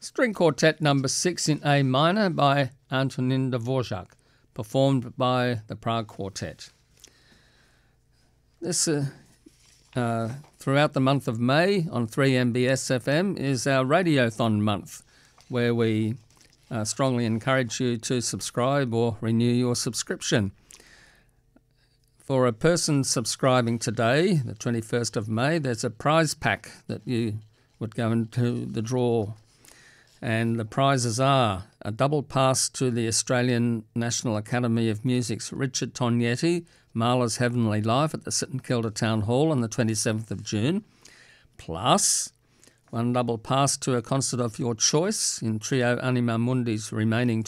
String Quartet number 6 in A minor by Antonin Dvorak, performed by the Prague Quartet. This throughout the month of May on 3MBS FM is our Radiothon month, where we strongly encourage you to subscribe or renew your subscription. For a person subscribing today, the 21st of May, there's a prize pack that you would go into the draw. And the prizes are a double pass to the Australian National Academy of Music's Richard Tognetti, Mahler's Heavenly Life at the St Kilda Town Hall on the 27th of June, plus one double pass to a concert of your choice in Trio Anima Mundi's remaining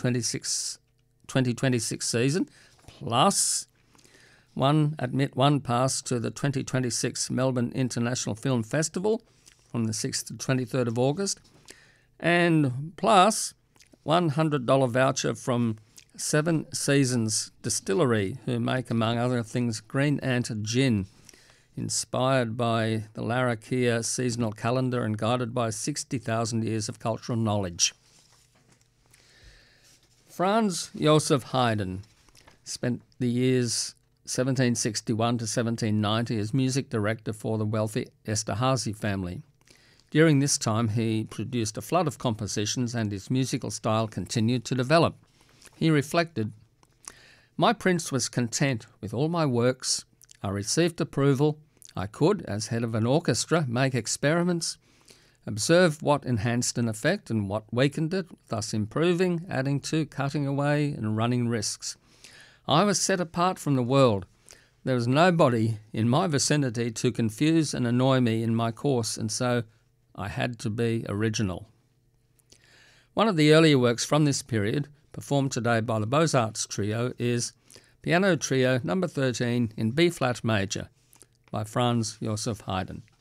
2026 season, plus admit one pass to the 2026 Melbourne International Film Festival from the 6th to 23rd of August, and plus $100 voucher from Seven Seasons Distillery, who make, among other things, Green Ant Gin, inspired by the Larrakia seasonal calendar and guided by 60,000 years of cultural knowledge. Franz Josef Haydn spent the years 1761 to 1790 as music director for the wealthy Esterhazy family. During this time, he produced a flood of compositions and his musical style continued to develop. He reflected, "My prince was content with all my works. I received approval. I could, as head of an orchestra, make experiments, observe what enhanced an effect and what weakened it, thus improving, adding to, cutting away, and running risks. I was set apart from the world. There was nobody in my vicinity to confuse and annoy me in my course, and so I had to be original." One of the earlier works from this period, performed today by the Beaux-Arts Trio, is Piano Trio No. 13 in B-flat major by Franz Josef Haydn.